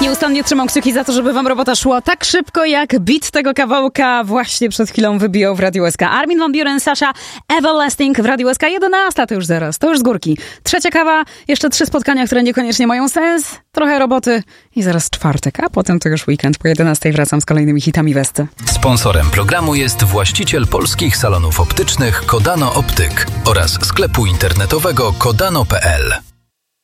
Nieustannie trzymam kciuki za to, żeby wam robota szła tak szybko, jak beat tego kawałka właśnie przed chwilą wybijał w Radiu SK. Armin van Buuren, Sasha, Everlasting w Radiu SK. 11 to już zaraz, to już z górki. Trzecia kawa, jeszcze 3 spotkania, które niekoniecznie mają sens, trochę roboty i zaraz czwartek, a potem to już weekend. Po 11 wracam z kolejnymi hitami Westy. Sponsorem programu jest właściciel polskich salonów optycznych Kodano Optyk oraz sklepu internetowego kodano.pl.